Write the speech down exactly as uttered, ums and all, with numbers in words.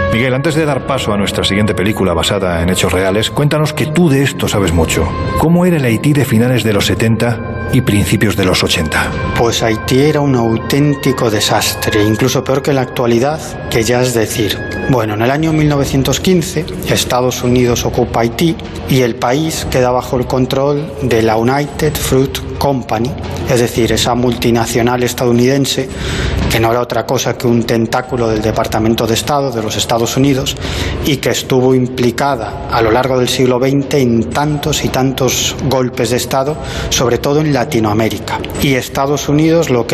Miguel, antes de dar paso a nuestra siguiente película basada en hechos reales, cuéntanos que tú de esto sabes mucho. ¿Cómo era el Haití de finales de los setenta y principios de los ochenta? Pues Haití era un auténtico desastre, incluso peor que la actualidad, que ya es decir. Bueno, en el año mil novecientos quince, Estados Unidos ocupa Haití y el país queda bajo el control de la United Fruit Company, es decir, esa multinacional estadounidense que no era otra cosa que un tentáculo del Departamento de Estado de los Estados Unidos y que estuvo implicada a lo largo del siglo veinte en tantos y tantos golpes de Estado, sobre todo en Latinoamérica. Y Estados Unidos lo que